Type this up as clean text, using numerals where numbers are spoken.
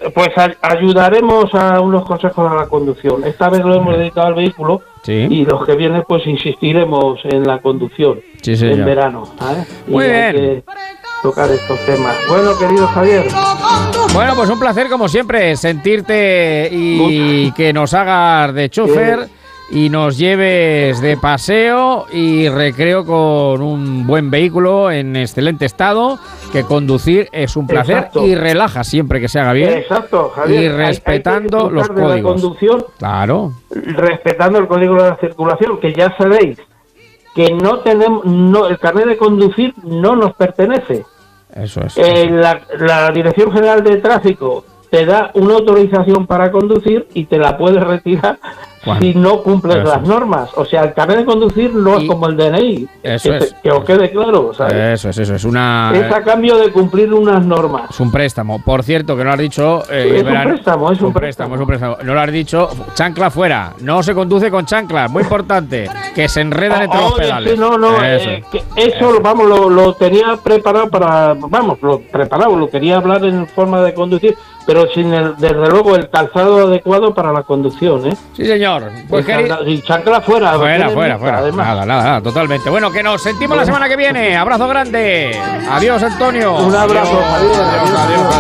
pues ayudaremos a unos consejos a la conducción. Esta vez lo hemos dedicado al vehículo, Sí. y los que vienen pues insistiremos en la conducción en verano, ¿sabes? Muy bien. Hay que tocar estos temas. Bueno, querido Javier. Bueno, pues un placer como siempre sentirte y que nos hagas de chofer y nos lleves de paseo y recreo con un buen vehículo en excelente estado, que conducir es un placer. Exacto. Y relaja siempre que se haga bien. Exacto, Javier. Y respetando hay que los de códigos. la conducción, Claro. respetando el código de la circulación, que ya sabéis que el carnet de conducir no nos pertenece. Eso es. La Dirección General de Tráfico te da una autorización para conducir y te la puedes retirar si no cumples las normas. O sea, el carnet de conducir no es como el DNI. Eso es. Que os quede claro, ¿sabes? Eso es una... Es a cambio de cumplir unas normas. Es un préstamo. Por cierto, que no lo has dicho... es un préstamo. No lo has dicho. Chancla fuera. No se conduce con chanclas. Muy importante. Que se enredan entre los pedales. Sí, no. Eso. Vamos, lo tenía preparado lo quería hablar en forma de conducir, pero sin desde luego el calzado adecuado para la conducción, ¿eh? Sí, señor. Pues y chancla fuera. Fuera. Nada, totalmente. Bueno, que nos sentimos la semana que viene. Abrazo grande. Adiós, Antonio. Un abrazo, Javier. Adiós.